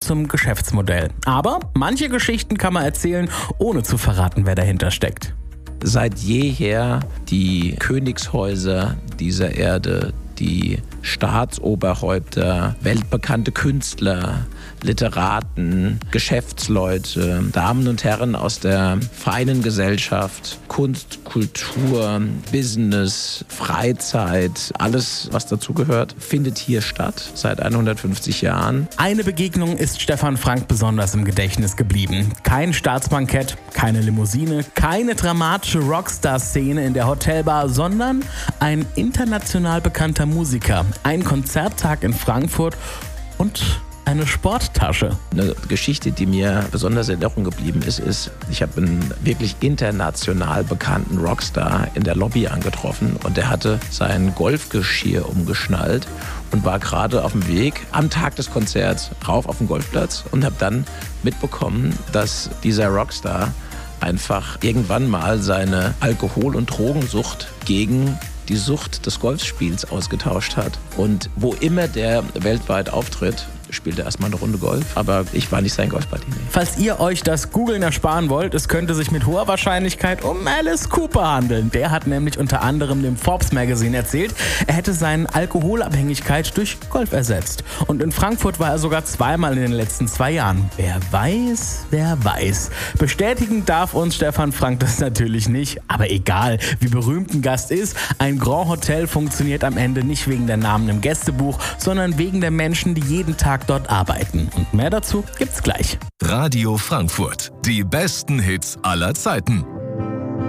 zum Geschäftsmodell. Aber manche Geschichten kann man erzählen, ohne zu verraten, wer dahinter steckt. Seit jeher die Königshäuser dieser Erde, die Staatsoberhäupter, weltbekannte Künstler, Literaten, Geschäftsleute, Damen und Herren aus der feinen Gesellschaft, Kunst, Kultur, Business, Freizeit, alles, was dazugehört, findet hier statt seit 150 Jahren. Eine Begegnung ist Stefan Frank besonders im Gedächtnis geblieben. Kein Staatsbankett, keine Limousine, keine dramatische Rockstar-Szene in der Hotelbar, sondern ein international bekannter Musiker, ein Konzerttag in Frankfurt und eine Sporttasche. Eine Geschichte, die mir besonders in Erinnerung geblieben ist, ich habe einen wirklich international bekannten Rockstar in der Lobby angetroffen und der hatte sein Golfgeschirr umgeschnallt und war gerade auf dem Weg am Tag des Konzerts rauf auf den Golfplatz und habe dann mitbekommen, dass dieser Rockstar einfach irgendwann mal seine Alkohol- und Drogensucht gegen die Sucht des Golfspiels ausgetauscht hat. Und wo immer der weltweit auftritt, spielt er erstmal eine Runde Golf. Aber ich war nicht sein Golfpartner. Falls ihr euch das Googlen ersparen wollt, es könnte sich mit hoher Wahrscheinlichkeit um Alice Cooper handeln. Der hat nämlich unter anderem dem Forbes Magazine erzählt, er hätte seine Alkoholabhängigkeit durch Golf ersetzt. Und in Frankfurt war er sogar zweimal in den letzten 2 Jahren. Wer weiß, wer weiß. Bestätigen darf uns Stefan Frank das natürlich nicht. Aber egal, wie berühmt ein Gast ist, ein Grand Hotel funktioniert am Ende nicht wegen der Namen im Gästebuch, sondern wegen der Menschen, die jeden Tag dort arbeiten. Und mehr dazu gibt's gleich. Radio Frankfurt. Die besten Hits aller Zeiten.